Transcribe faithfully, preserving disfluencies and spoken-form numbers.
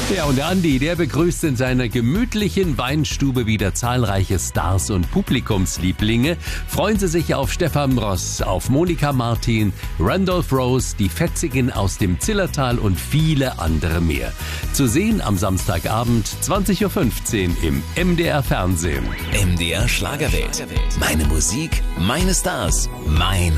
Ja, und der Andi, der begrüßt in seiner gemütlichen Weinstube wieder zahlreiche Stars und Publikumslieblinge. Freuen Sie sich auf Stefan Ross, auf Monika Martin, Randolph Rose, die Fetzigen aus dem Zillertal und viele andere mehr. Zu sehen am Samstagabend zwanzig Uhr fünfzehn im M D R Fernsehen. M D R Schlagerwelt. Meine Musik, meine Stars, mein